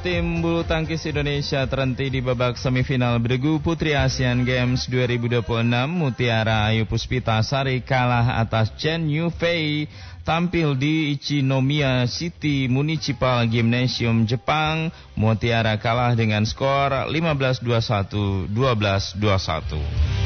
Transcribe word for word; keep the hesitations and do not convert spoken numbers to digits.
tim bulu tangkis Indonesia terhenti di babak semifinal bergu Putri Asian Games dua ribu dua puluh enam. Mutiara Ayu Puspitasari kalah atas Chen Yufei tampil di Ichinomiya City Municipal Gymnasium Jepang. Mutiara kalah dengan skor lima belas dua puluh satu, dua belas dua puluh satu.